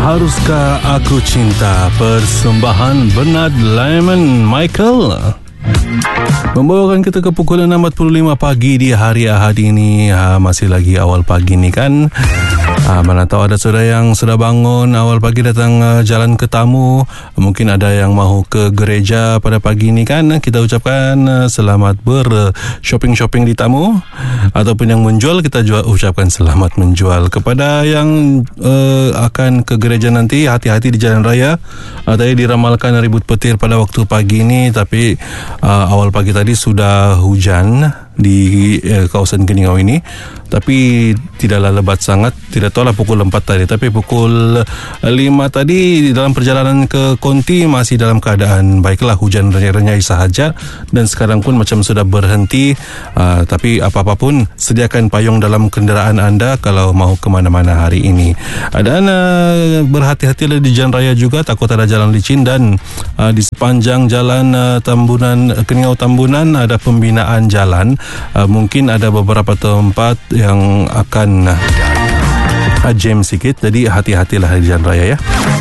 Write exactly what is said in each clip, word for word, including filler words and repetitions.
Haruskah Aku Cinta, persembahan Bernard Lemon Michael, membawakan kita ke pukul enam empat puluh lima pagi di hari Ahad ini. Ha, masih lagi awal pagi ni kan. Ha, mana tahu ada saudara yang sudah bangun awal pagi datang uh, jalan ke tamu. Mungkin ada yang mahu ke gereja pada pagi ini kan. Kita ucapkan uh, selamat ber-shopping-shopping di tamu. Ataupun yang menjual, kita juga ucapkan selamat menjual. Kepada yang uh, akan ke gereja nanti, hati-hati di jalan raya. Uh, tadi diramalkan ribut petir pada waktu pagi ini, tapi uh, awal pagi tadi sudah hujan di eh, kawasan Geningau ini, tapi tidaklah lebat sangat. Tidak tahulah pukul empat tadi, tapi pukul lima tadi dalam perjalanan ke Konti masih dalam keadaan baiklah, hujan renyai-renyai sahaja, dan sekarang pun macam sudah berhenti. uh, tapi apa-apa pun sediakan payung dalam kenderaan anda kalau mahu ke mana-mana hari ini. uh, dan uh, berhati-hatilah di jalan raya juga, takut ada jalan licin, dan uh, di sepanjang jalan uh, Tambunan, Geningau Tambunan ada pembinaan jalan. Uh, mungkin ada beberapa tempat yang akan uh, jam sikit, jadi hati-hatilah di jalan raya ya.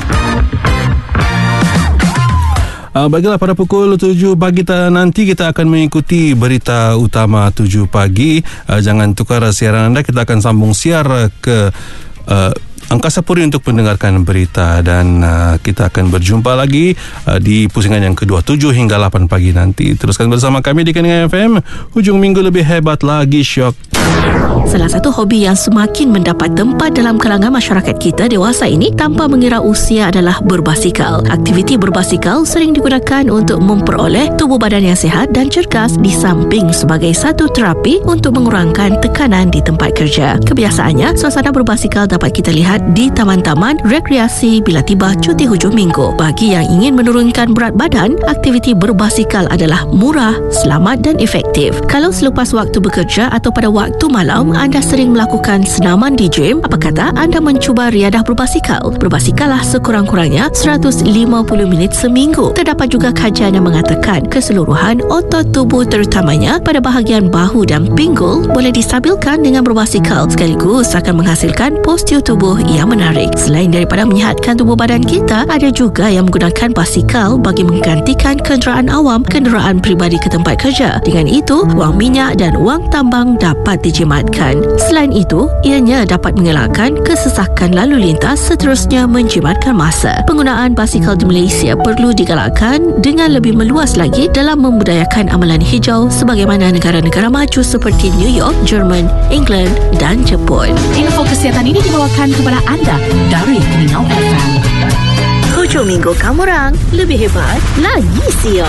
Uh, baiklah, pada pukul tujuh pagi nanti kita akan mengikuti berita utama tujuh pagi. Uh, jangan tukar siaran anda, kita akan sambung siar ke uh, Angkasa Puri untuk mendengarkan berita, dan uh, kita akan berjumpa lagi uh, di pusingan yang kedua tujuh hingga lapan pagi nanti. Teruskan bersama kami di Keningau F M. Hujung minggu lebih hebat lagi, syok. Salah satu hobi yang semakin mendapat tempat dalam kalangan masyarakat kita dewasa ini tanpa mengira usia adalah berbasikal. Aktiviti berbasikal sering digunakan untuk memperoleh tubuh badan yang sihat dan cergas, di samping sebagai satu terapi untuk mengurangkan tekanan di tempat kerja. Kebiasaannya, suasana berbasikal dapat kita lihat di taman-taman rekreasi bila tiba cuti hujung minggu. Bagi yang ingin menurunkan berat badan, aktiviti berbasikal adalah murah, selamat dan efektif. Kalau selepas waktu bekerja atau pada waktu malam anda sering melakukan senaman di gym, apa kata anda mencuba riadah berbasikal? Berbasikallah sekurang-kurangnya seratus lima puluh minit seminggu. Terdapat juga kajian yang mengatakan keseluruhan otot tubuh, terutamanya pada bahagian bahu dan pinggul, boleh distabilkan dengan berbasikal, sekaligus akan menghasilkan postur tubuh yang menarik. Selain daripada menyihatkan tubuh badan kita, ada juga yang menggunakan basikal bagi menggantikan kenderaan awam, kenderaan peribadi ke tempat kerja. Dengan itu, wang minyak dan wang tambang dapat dijimatkan. Selain itu, ianya dapat mengelakkan kesesakan lalu lintas, seterusnya menjimatkan masa. Penggunaan basikal di Malaysia perlu digalakkan dengan lebih meluas lagi dalam membudayakan amalan hijau sebagaimana negara-negara maju seperti New York, Jerman, England dan Jepun. Info kesihatan ini dibawakan kepada anda dari Keningau F M. Hujung minggu kamu orang lebih hebat lagi siap.